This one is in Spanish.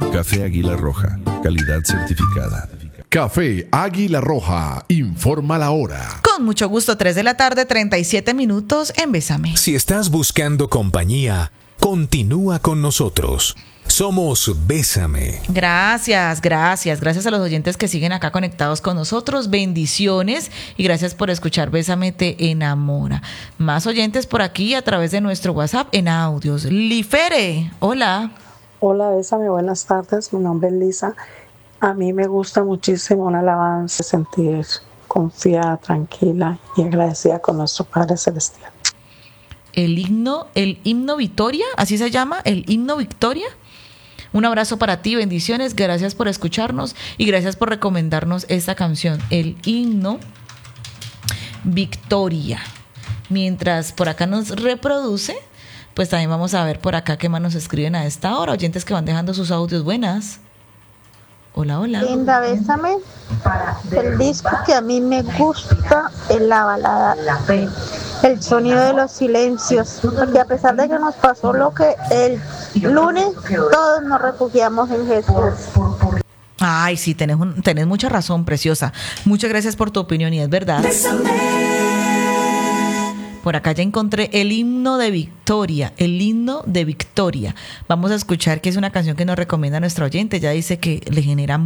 Café Águila Roja, calidad certificada. Café Águila Roja, informa la hora. Con mucho gusto, 3 de la tarde, 37 minutos en Bésame. Si estás buscando compañía, continúa con nosotros. Somos Bésame. Gracias a los oyentes que siguen acá conectados con nosotros. Bendiciones y gracias por escuchar Bésame te enamora. Más oyentes por aquí a través de nuestro WhatsApp en audios. Lifere, hola. Hola, Bésame, buenas tardes. Mi nombre es Lisa. A mí me gusta muchísimo una alabanza, sentir confiada, tranquila y agradecida con nuestro Padre Celestial. El himno Victoria, así se llama, el himno Victoria. Un abrazo para ti, bendiciones, gracias por escucharnos y gracias por recomendarnos esta canción, el himno Victoria. Mientras por acá nos reproduce, pues también vamos a ver por acá qué más nos escriben a esta hora, oyentes que van dejando sus audios. Buenas. Hola, hola. Linda, Bésame. El disco que a mí me gusta es la balada El sonido de los silencios, porque a pesar de que nos pasó lo que el lunes, todos nos refugiamos en Jesús. Ay, sí, tenés mucha razón, preciosa. Muchas gracias por tu opinión y es verdad. Por acá ya encontré el himno de Victoria, el himno de Victoria. Vamos a escuchar que es una canción que nos recomienda nuestra oyente. Ya dice que le genera